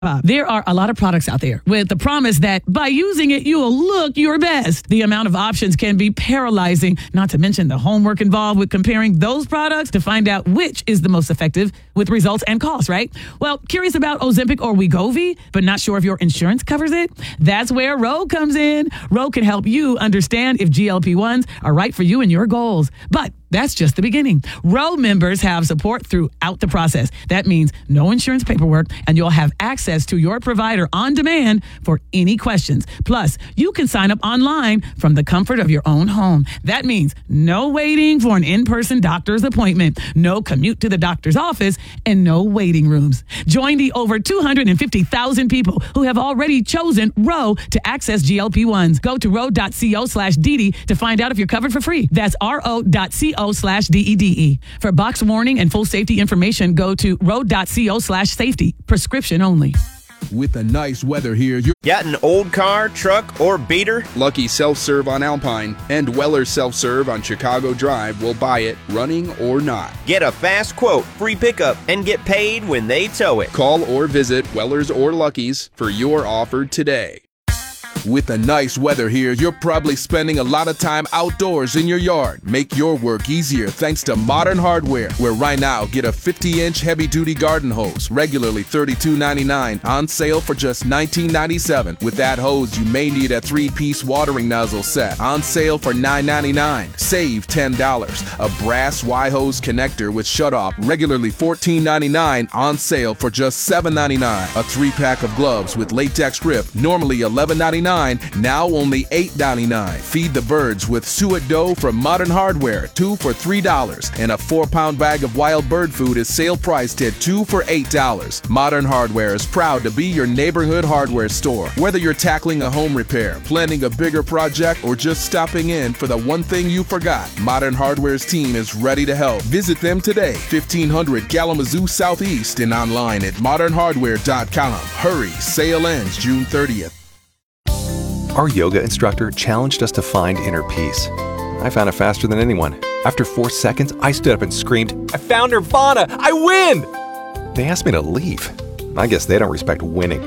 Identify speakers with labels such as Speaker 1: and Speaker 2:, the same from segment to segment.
Speaker 1: There are a lot of products out there with the promise that by using it, you will look your best. The amount of options can be paralyzing, not to mention the homework involved with comparing those products to find out which is the most effective with results and costs, right? Well, curious about Ozempic or Wegovy, but not sure if your insurance covers it? That's where Ro comes in. Ro can help you understand if GLP-1s are right for you and your goals. But that's just the beginning. Ro members have support throughout the process. That means no insurance paperwork, and you'll have access to your provider on demand for any questions. Plus, you can sign up online from the comfort of your own home. That means no waiting for an in-person doctor's appointment, no commute to the doctor's office, and no waiting rooms. Join the over 250,000 people who have already chosen Ro to access GLP-1s. Go to ro.co/DD to find out if you're covered for free. That's ro.co/DEDE. For box warning and full safety information, go to ro.co/safety. Prescription only.
Speaker 2: With the nice weather here, you're
Speaker 3: got an old car, truck, or beater?
Speaker 2: Lucky Self-Serve on Alpine and Weller Self-Serve on Chicago Drive will buy it, running or not.
Speaker 3: Get a fast quote, free pickup, and get paid when they tow it.
Speaker 2: Call or visit Weller's or Lucky's for your offer today. With the nice weather here, you're probably spending a lot of time outdoors in your yard. Make your work easier thanks to Modern Hardware, where right now get a 50-inch heavy-duty garden hose, regularly $32.99, on sale for just $19.97. With that hose, you may need a 3-piece watering nozzle set, on sale for $9.99. Save $10. A brass Y-hose connector with shutoff, regularly $14.99, on sale for just $7.99. A 3-pack of gloves with latex grip, normally $11.99. Now only $8.99. Feed the birds with suet dough from Modern Hardware, 2 for $3. And a 4-pound bag of wild bird food is sale priced at 2 for $8. Modern Hardware is proud to be your neighborhood hardware store. Whether you're tackling a home repair, planning a bigger project, or just stopping in for the one thing you forgot, Modern Hardware's team is ready to help. Visit them today, 1500 Kalamazoo Southeast, and online at modernhardware.com. Hurry, sale ends June 30th.
Speaker 4: Our yoga instructor challenged us to find inner peace. I found it faster than anyone. After 4 seconds, I stood up and screamed, "I found Nirvana! I win!" They asked me to leave. I guess they don't respect winning.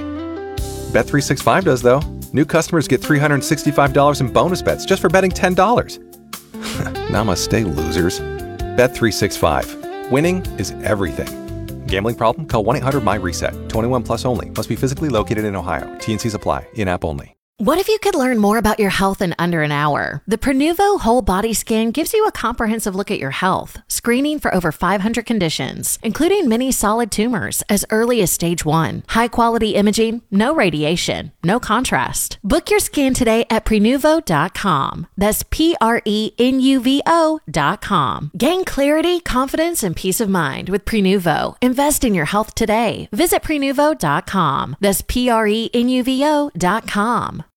Speaker 4: Bet365 does, though. New customers get $365 in bonus bets just for betting $10. Namaste, losers. Bet365. Winning is everything. Gambling problem? Call 1-800-MY-RESET. 21 plus only. Must be physically located in Ohio. T&Cs apply. In-app only.
Speaker 5: What if you could learn more about your health in under an hour? The Prenuvo Whole Body Scan gives you a comprehensive look at your health, screening for over 500 conditions, including many solid tumors as early as stage 1. High-quality imaging, no radiation, no contrast. Book your scan today at Prenuvo.com. That's Prenuvo.com. Gain clarity, confidence, and peace of mind with Prenuvo. Invest in your health today. Visit Prenuvo.com. That's Prenuvo.com.